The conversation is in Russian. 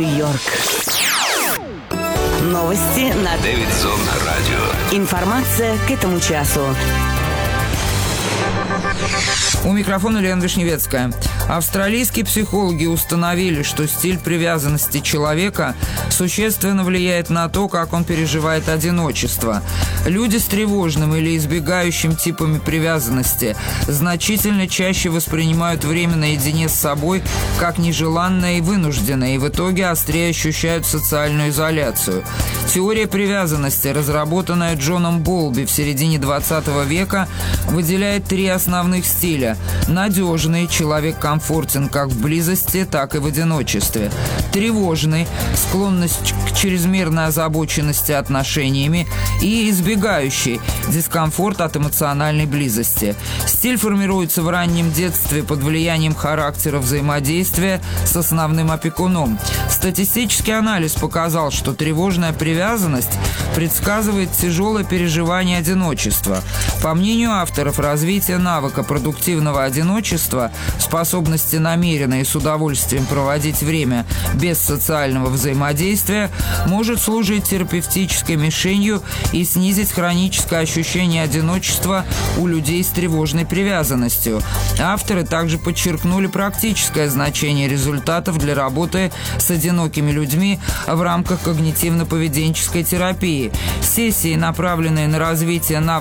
Нью-Йорк. Новости на Дэвидсон Радио. Информация к этому часу. У микрофона Лена Вишневецкая. Австралийские психологи установили, что стиль привязанности человека существенно влияет на то, как он переживает одиночество. Люди с тревожным или избегающим типами привязанности значительно чаще воспринимают время наедине с собой как нежеланное и вынужденное, и в итоге острее ощущают социальную изоляцию. Теория привязанности, разработанная Джоном Болби в середине 20 века, выделяет три основных стиля. Надежный, человек комфортен как в близости, так и в одиночестве. Тревожный, склонность к чрезмерной озабоченности отношениями. И избегающий, дискомфорт от эмоциональной близости. Стиль формируется в раннем детстве под влиянием характера взаимодействия с основным опекуном. Статистический анализ показал, что тревожная привязанность предсказывает тяжелое переживание одиночества. По мнению авторов, развитие навыка продуктивного одиночества, способности намеренно и с удовольствием проводить время без социального взаимодействия, может служить терапевтической мишенью и снизить хроническое ощущение одиночества у людей с тревожной привязанностью. Авторы также подчеркнули практическое значение результатов для работы с одинокими людьми в рамках когнитивно-поведенческой терапии. Сессии, направленные на развитие навыков